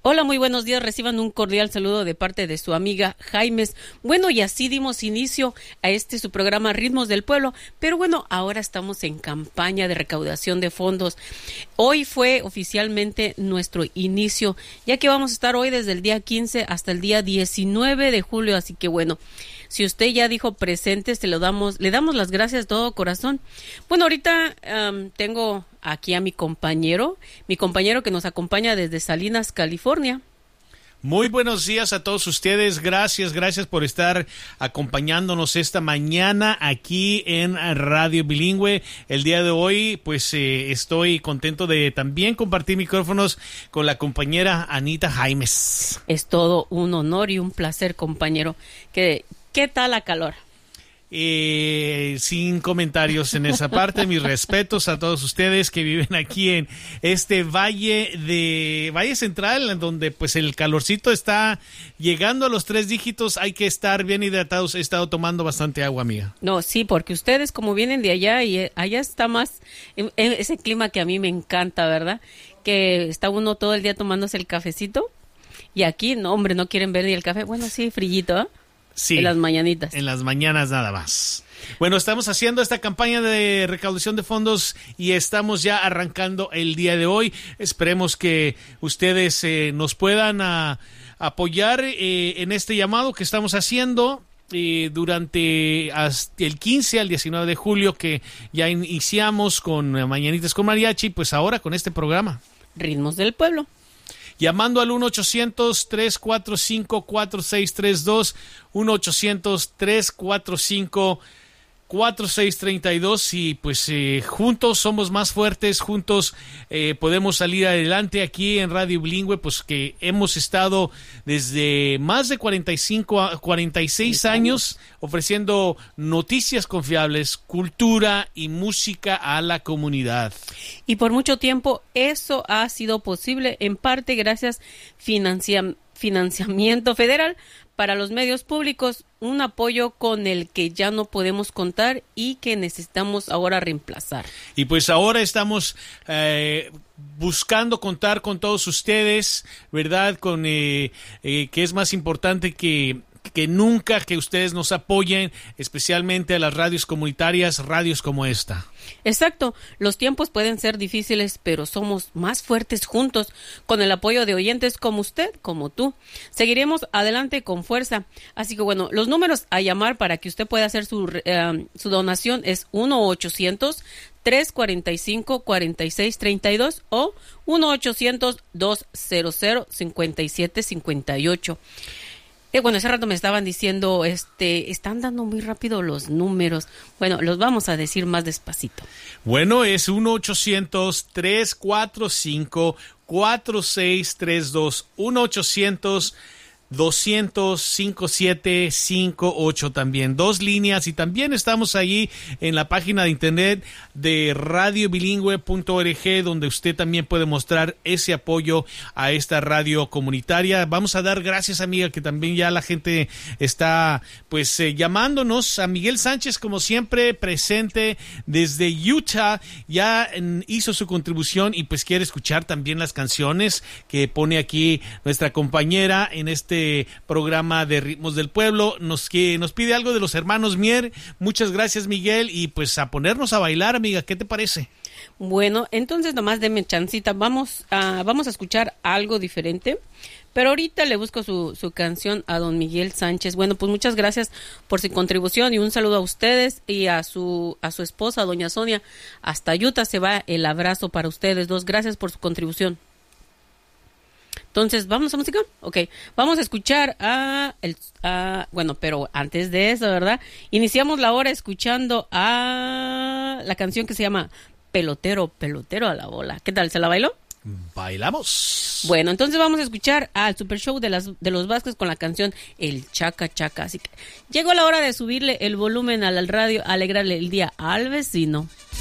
Hola, muy buenos días. Reciban un cordial saludo de parte de su amiga Jaimes. Bueno, y así dimos inicio a su programa Ritmos del Pueblo. Pero bueno, ahora estamos en campaña de recaudación de fondos. Hoy fue oficialmente nuestro inicio, ya que vamos a estar hoy desde el día 15 hasta el día 19 de julio. Así que bueno, si usted ya dijo presente, le damos las gracias de todo corazón. Bueno, ahorita tengo aquí a mi compañero que nos acompaña desde Salinas, California. Muy buenos días a todos ustedes. Gracias por estar acompañándonos esta mañana aquí en Radio Bilingüe. El día de hoy, pues estoy contento de también compartir micrófonos con la compañera Anita Jaimes. Es todo un honor y un placer, compañero. ¿Qué tal la calor? Sin comentarios en esa parte. Mis respetos a todos ustedes que viven aquí en este Valle Central, en donde pues el calorcito está llegando a los 3 dígitos. Hay que estar bien hidratados. He estado tomando bastante agua, amiga. No, sí, porque ustedes como vienen de allá y allá está más ese clima que a mí me encanta, ¿verdad? Que está uno todo el día tomándose el cafecito y aquí, no, hombre, no quieren ver ni el café. Bueno, sí, frillito, ¿eh? Sí, en las mañanitas. En las mañanas nada más. Bueno, estamos haciendo esta campaña de recaudación de fondos y estamos ya arrancando el día de hoy. Esperemos que ustedes nos puedan apoyar en este llamado que estamos haciendo durante hasta el 15 al 19 de julio, que ya iniciamos con Mañanitas con Mariachi, pues ahora con este programa. Ritmos del Pueblo. Llamando al 1-800-345-4632, 1-800-345-4632 y pues juntos somos más fuertes, juntos podemos salir adelante aquí en Radio Bilingüe, pues que hemos estado desde más de 46 años ofreciendo noticias confiables, cultura y música a la comunidad. Y por mucho tiempo eso ha sido posible, en parte gracias financiamiento federal para los medios públicos, un apoyo con el que ya no podemos contar y que necesitamos ahora reemplazar. Y pues ahora estamos buscando contar con todos ustedes, ¿verdad? Con que es más importante que nunca que ustedes nos apoyen, especialmente a las radios comunitarias, radios como esta. Exacto, los tiempos pueden ser difíciles, pero somos más fuertes juntos, con el apoyo de oyentes como usted, como tú. Seguiremos adelante con fuerza. Así que bueno, los números a llamar para que usted pueda hacer su donación es 1-800-345-4632 o 1-800-200-5758. Bueno, ese rato me estaban diciendo, están dando muy rápido los números. Bueno, los vamos a decir más despacito. Bueno, es 1-800-345-4632, 1-800-200-5758 también, 2 líneas, y también estamos allí en la página de internet de radiobilingüe.org, donde usted también puede mostrar ese apoyo a esta radio comunitaria. Vamos a dar gracias, amiga, que también ya la gente está pues llamándonos. A Miguel Sánchez, como siempre, presente desde Utah, ya hizo su contribución y pues quiere escuchar también las canciones que pone aquí nuestra compañera en este programa de Ritmos del Pueblo. Nos pide algo de los hermanos Mier. Muchas gracias, Miguel, y pues a ponernos a bailar, amiga, ¿qué te parece? Bueno, entonces nomás deme chancita, vamos a escuchar algo diferente, pero ahorita le busco su canción a don Miguel Sánchez. Bueno, pues muchas gracias por su contribución y un saludo a ustedes y a su esposa, doña Sonia. Hasta Utah se va el abrazo para ustedes dos. Gracias por su contribución. Entonces, ¿vamos a música? Ok, vamos a escuchar bueno, pero antes de eso, ¿verdad? Iniciamos la hora escuchando a la canción que se llama Pelotero, Pelotero a la bola. ¿Qué tal? ¿Se la bailó? Bailamos. Bueno, entonces vamos a escuchar al Super Show de los Vázquez con la canción El Chaca Chaca. Así que llegó la hora de subirle el volumen al radio, alegrarle el día al vecino.